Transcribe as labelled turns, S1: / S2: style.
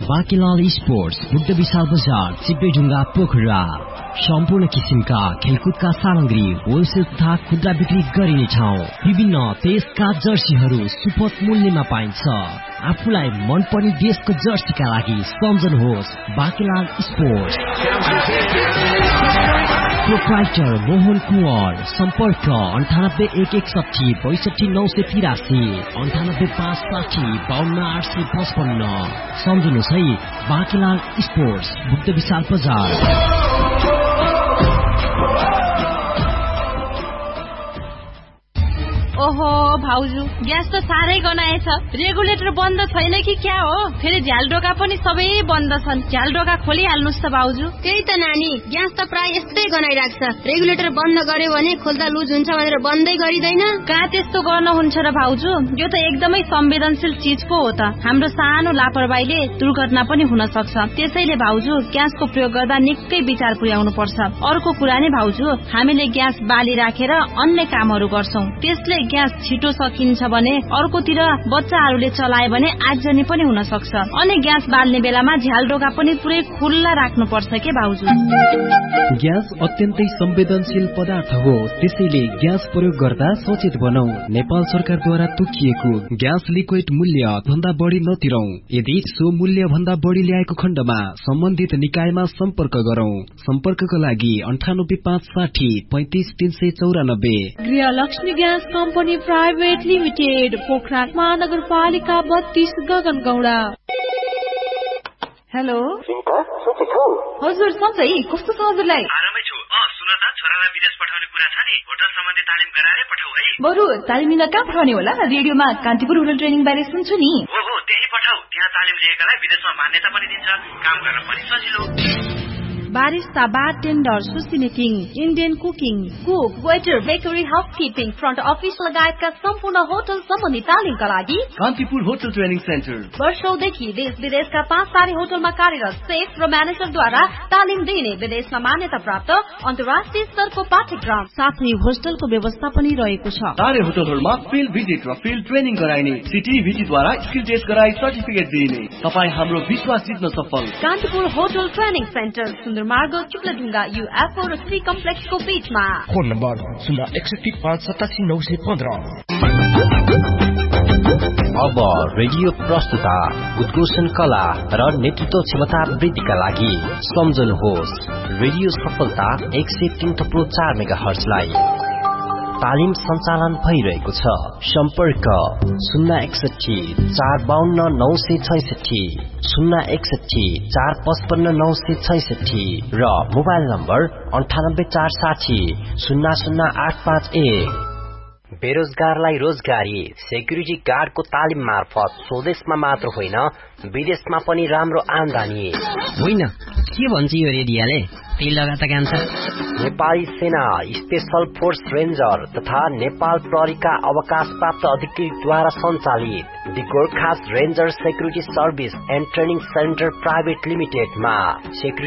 S1: बाँकीलाल sports, Buddha विशाल बजार, चिप्लेढुङ्गा, पोखरा। सम्पूर्ण किसिमका खेलकुदका सामग्री होलसेल तथा खुद्रा बिक्री गरिने ठाउँ। विभिन्न देशका जर्सीहरू सुपथ मूल्यमा पाइन्छ। आफूलाई मनपर्ने देशको जर्सीका लागि सम्झनुहोस् बाँकीलाल स्पोर्ट्स। प्रोप्राइटर मोहन कुँवर, सम्पर्क 981160 62983 9856528855। सम्झनुहोस् है, बाँकीलाल स्पोर्ट्स, बुद्ध विशाल बजार।
S2: ओहो भाउजू, ग्यास त साह्रै गनाएछ। रेगुलेटर बन्द छैन कि क्या हो? फेरि झ्यालडोका पनि सबै बन्द छन्। झ्यालडोका खोलिहाल्नुस् त भाउजू।
S3: त्यही त नानी, ग्यास त प्राय यस्तै गनाइराख्छ। रेगुलेटर बन्द गर्यो भने खोल्दा लुज हुन्छ भनेर बन्दै गरिदैन।
S2: कहाँ त्यस्तो गर्न हुन्छ र भाउजू? यो त एकदमै संवेदनशील चीज पो हो त। हाम्रो सानो लापरवाहीले दुर्घटना पनि हुन सक्छ। त्यसैले भाउजू, ग्यासको प्रयोग गर्दा निकै विचार पुर्याउनु पर्छ। अर्को कुरा नि भाउजू, हामीले ग्यास बाली राखेर अन्य कामहरू गर्छौं। त्यसले ग्यास छिटो सकिन्छ भने अर्कोतिर बच्चाहरूले चलाए भने आगजनी पनि हुन सक्छ। अनि ग्यास बाल्ने बेलामा झ्यालडोका पनि पुरै खुल्ला राख्नुपर्छ के भाउजू?
S4: ग्यास अत्यन्तै संवेदनशील पदार्थ हो, त्यसैले ग्यास प्रयोग गर्दा सचेत बनौ। नेपाल सरकारद्वारा तोकिएको ग्यास लिक्विड मूल्य भन्दा बढी नतिरौ। यदि सो मूल्य भन्दा बढी ल्याएको खण्डमा सम्बन्धित निकायमा सम्पर्क गरौं। सम्पर्कको लागि 9856 35394।
S5: गृहलक्ष्मी gas company private limited, Pokhara महानगरपालिका 32, गगनगौडा।
S6: हेलो
S5: हजुर, सन्चै कस्तो छ हजुरलाई?
S6: आरामै छु। सुन त, छोरालाई विदेश पठाउने कुरा छ नि, होटल सम्बन्धी तालिम गराएरै पठाऊ है।
S5: बरु तालिम लिन कहाँ पठाउने होला? रेडियोमा कान्तिपुर होटल ट्रेनिङ बारे सुन्छु नि।
S6: हो त्यही पठाऊ। त्यहाँ तालिम लिएकालाई विदेशमा मान्यता पनि दिन्छ, काम गर्न पनि सजिलो।
S2: बारिस्ता, बारटेन्डर, सुसी making, Indian cooking,
S5: cook, waiter, bakery, housekeeping, front office लगायतका सम्पूर्ण होटल सम्बन्धी तालिमका लागि
S7: कान्तिपुर होटल ट्रेनिङ सेन्टर
S5: वर्षौंदेखि देश विदेशका 5 तारे होटलमा कार्यरत सेफ र म्यानेजरद्वारा तालिम दिने विदेशमा मान्यता प्राप्त अन्तर्राष्ट्रिय स्तरको पाठ्यक्रम
S2: साथै होस्टलको व्यवस्था पनि रहेको छ।
S7: तारे होटलहरूमा फिल्ड भिजिट र फिल्ड ट्रेनिङ गराइने, सिटी भिजिटद्वारा स्किल टेस्ट गराई सर्टिफिकेट दिइने। तपाईँ हाम्रो विश्वास जित्न सफल।
S5: कान्तिपुर होटल ट्रेनिङ सेन्टर, मार्ग, चिप्लेढुङ्गा, UFO र श्री कम्प्लेक्सको बीचमा।
S8: Phone number 061587915।
S1: अब रेडियो प्रस्तुता उद्घोषण कला र नेतृत्व क्षमता वृद्धिका लागि सम्झनुहोस् रेडियो सफलता 103.4 मेगाहर्जलाई। तालिम सञ्चालन भइरहेको छ। सम्पर्क 061 452 966, 061 455 966 र मोबाइल नम्बर 98 460 00851। बेरोजगारलाई रोजगारी, सेक्युरिटी गार्डको तालिम मार्फत स्वदेशमा मात्र होइन विदेशमा पनि राम्रो आमदानी। होइन, के भन्छ यो रेडियोले? तेल लगाता कान्छ।
S9: नेपाली सेना, स्पेशल फोर्स रेन्जर तथा नेपाल प्रहरीका अवकाश प्राप्त अधिकृतद्वारा सञ्चालित the Gorkhas ranger security service and training centre private लिमिटेडमा